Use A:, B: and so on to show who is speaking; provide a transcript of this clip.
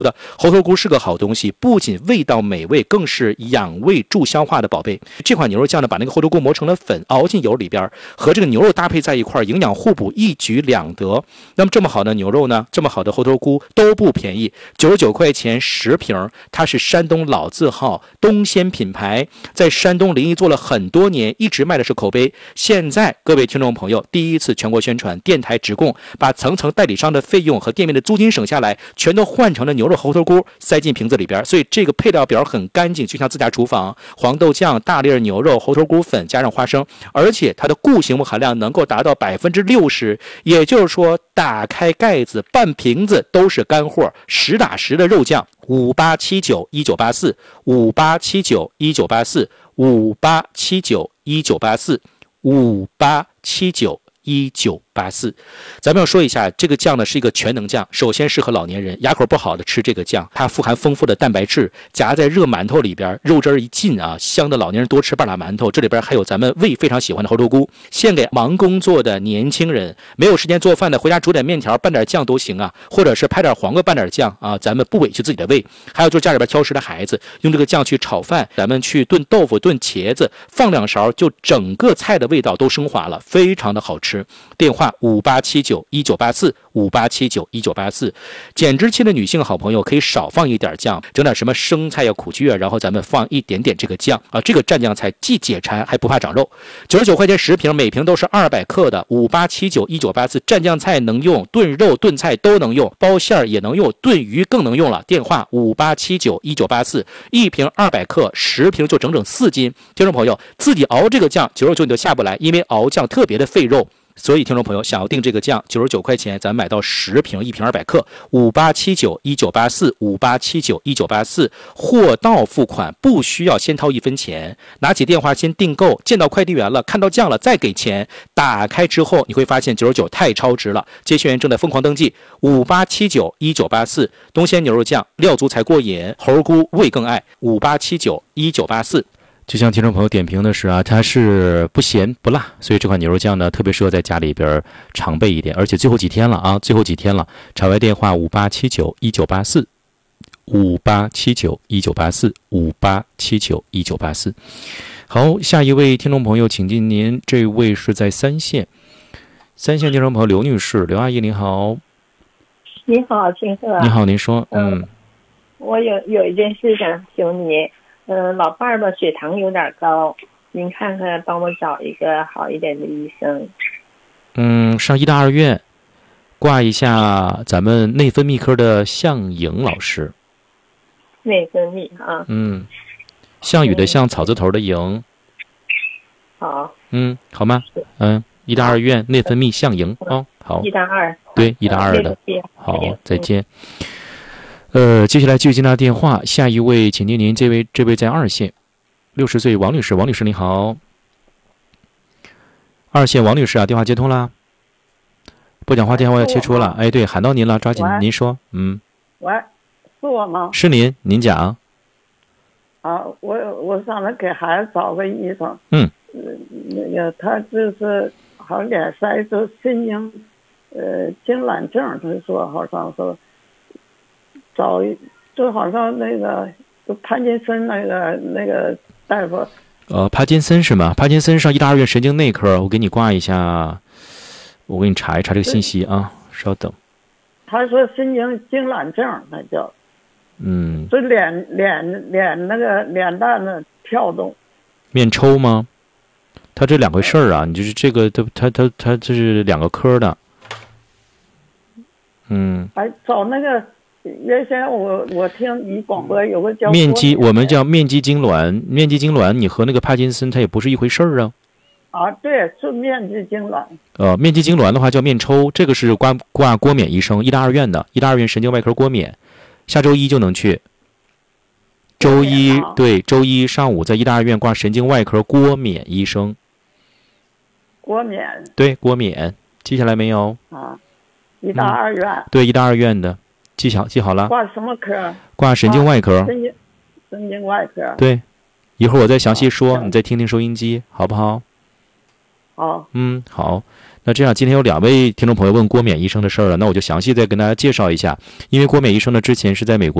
A: 的猴头菇是个好东西，不仅味道美味，更是养胃助消化的宝贝。这款牛肉酱呢，把那个猴头菇磨成了粉，熬进油里边，和这个牛肉搭配在一块，营养互补，一举两得。那么这么好的牛肉呢，这么好的猴头菇都不便宜，99块钱10瓶，它是山东老字号东鲜品牌，在山东临沂做了很多年，一直卖的是口碑。现在各位听众朋友第一次全国宣传，电台直供，把层层代理商的费用和店面的租金省下来，全都换成了牛肉猴头菇，塞进瓶子里边，所以这个配料表很干净，就像自家厨房。黄豆酱、大粒牛肉、猴头菇粉加上花生，而且它的固形物含量能够达到60%，也就是说打开盖子半瓶子都是干货，实打实的肉酱。58791984 58791984 58791984 58791984，咱们要说一下，这个酱呢是一个全能酱，首先适合老年人，牙口不好的吃这个酱，它富含丰富的蛋白质，夹在热馒头里边，肉汁一进啊，香的老年人多吃半拉馒头。这里边还有咱们胃非常喜欢的猴头菇，献给忙工作的年轻人，没有时间做饭的，回家煮点面条拌点酱都行啊，或者是拍点黄瓜拌点酱啊，咱们不委屈自己的胃。还有就是家里边挑食的孩子，用这个酱去炒饭，咱们去炖豆腐、炖茄子，放2勺，就整个菜的味道都升华了，非常的好吃。电话58791984 58791984，减脂期的女性好朋友可以少放一点酱，整点什么生菜呀、苦苣啊，然后咱们放一点点这个酱啊，这个蘸酱菜既解馋还不怕长肉。99块钱10瓶，每瓶都是200克的。58791984，蘸酱菜能用，炖肉炖菜都能用，包馅儿也能用，炖鱼更能用了。电话58791984，一瓶200克，10瓶就整整4斤。听众朋友自己熬这个酱，99你都下不来，因为熬酱特别的费肉。所以听众朋友想要订这个酱，99块钱咱买到10瓶，一瓶200克。58791984 58791984，货到付款，不需要先掏1分钱，拿起电话先订购，见到快递员了，看到酱了再给钱。打开之后你会发现99太超值了，接线员正在疯狂登记。58791984，东鲜牛肉酱，料足才过瘾，猴菇味更爱。58791984。就像听众朋友点评的是啊，它是不咸不辣，所以这款牛肉酱呢特别适合在家里边常备一点。而且最后几天了啊，最后几天了，场外电话58791984 58791984 58791984。好，下一位听众朋友请进您，这位是在三线听众朋友刘女士，刘阿姨您好。
B: 你好，金鹤。
A: 你好，您说。
B: 我有一件事想求你。老伴儿的血糖有点高，您看看帮我找一个好一点的医生。
A: 上医大二院挂一下咱们内分泌科的向颖老师。
B: 内分泌啊。
A: 项羽的项，草字头的颖。
B: 好。
A: 好吗？医大二院内分泌向颖哦。好。
B: 医大2。
A: 对，医大2的。好，再见。接下来继续接到电话，下一位请听您，这位在2线，60岁王女士，王女士你好。2线王女士啊，电话接通了，不讲话电话要切出了。哎，对，喊到您了，抓紧您说。
C: 喂，是我吗？
A: 是您讲。
C: 我想着给孩子找个医生。那个他就是好像脸腮就心痉挛症，他说好像是。就好像那个就帕金森那个大夫。
A: 帕金森是吗？帕金森上医大二院神经内科，我给你挂一下，我给你查一查这个信息啊，稍等。
C: 他说心痉挛症，那叫。就脸那个脸蛋的跳动。
A: 面抽吗？他这两回事儿啊，你就是这个他这是2个科的。
C: 找那个。原先我听你广播有个叫
A: 我们叫面肌痉挛，你和那个帕金森它也不是一回事儿啊。
C: 对，是面肌痉挛。
A: 面肌痉挛的话叫面抽，这个是挂郭冕医生，医大二院的，医大二院神经外科郭冕，下周一就能去。周一上午在医大二院挂神经外科郭冕医生。
C: 郭冕。对，
A: 郭冕，记下来没有？
C: 医大二院。
A: 对，医大二院的。记好了。
C: 挂什么科？
A: 挂神经外科。
C: 神经外科。
A: 对，一会儿我再详细说，你再听听收音机，好不好？
C: 好。
A: 好。 那这样，今天有2位听众朋友问郭冕医生的事儿了，那我就详细再跟大家介绍一下。因为郭冕医生呢，之前是在美国